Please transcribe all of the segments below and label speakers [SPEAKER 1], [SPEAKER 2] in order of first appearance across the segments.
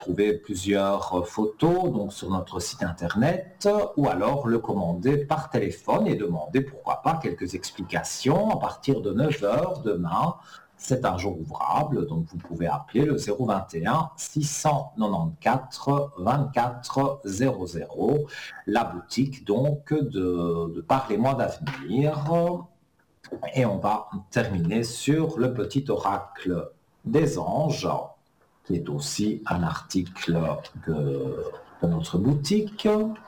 [SPEAKER 1] trouver plusieurs photos donc sur notre site internet ou alors le commander par téléphone et demander pourquoi pas quelques explications à partir de 9 heures demain. C'est un jour ouvrable, donc vous pouvez appeler le 021 694 24 00, la boutique donc de Parlez-moi d'avenir. Et on va terminer sur le petit oracle des anges, qui est aussi un article de notre boutique.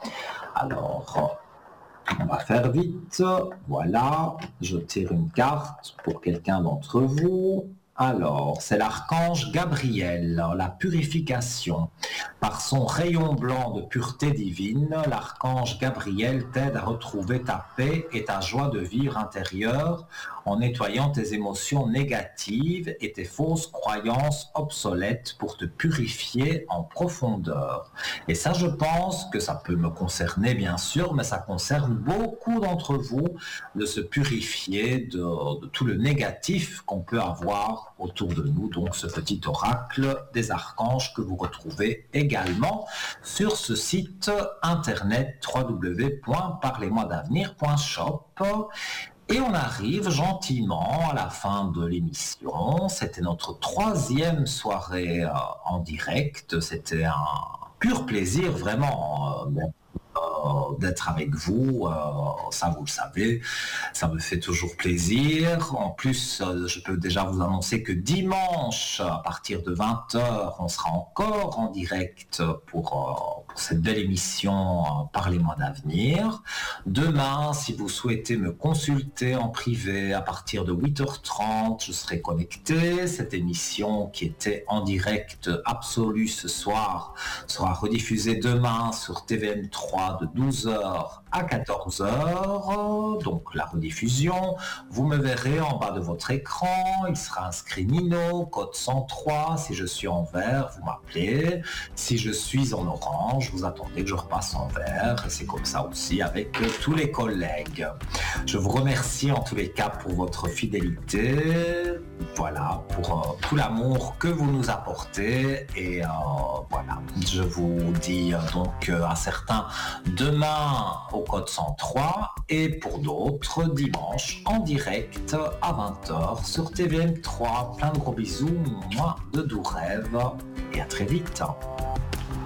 [SPEAKER 1] Alors, on va faire vite. Voilà, je tire une carte pour quelqu'un d'entre vous. Alors, c'est l'archange Gabriel, la purification. Par son rayon blanc de pureté divine, l'archange Gabriel t'aide à retrouver ta paix et ta joie de vivre intérieure en nettoyant tes émotions négatives et tes fausses croyances obsolètes pour te purifier en profondeur. Et ça, je pense que ça peut me concerner, bien sûr, mais ça concerne beaucoup d'entre vous de se purifier de tout le négatif qu'on peut avoir autour de nous. Donc, ce petit oracle des archanges que vous retrouvez également sur ce site internet www.parlez-moi-d'avenir.shop. Et on arrive gentiment à la fin de l'émission. C'était notre 3e soirée en direct. C'était un pur plaisir, vraiment, d'être avec vous. Ça, vous le savez, ça me fait toujours plaisir. En plus, je peux déjà vous annoncer que dimanche, à partir de 20 heures, on sera encore en direct pour cette belle émission Parlez-moi d'avenir. Demain, si vous souhaitez me consulter en privé, à partir de 8h30, je serai connecté. Cette émission qui était en direct absolu ce soir sera rediffusée demain sur TVM3 de 12h à 14h, donc la rediffusion. Vous me verrez en bas de votre écran, il sera inscrit Nino, code 103. Si je suis en vert, vous m'appelez. Si je suis en orange, vous attendez que je repasse en vert. Et c'est comme ça aussi avec tous les collègues. Je vous remercie en tous les cas pour votre fidélité, voilà, pour tout l'amour que vous nous apportez. Et voilà, je vous dis donc à certains demain au code 103 et pour d'autres dimanche en direct à 20h sur TVM3. Plein de gros bisous, moi de doux rêves et à très vite.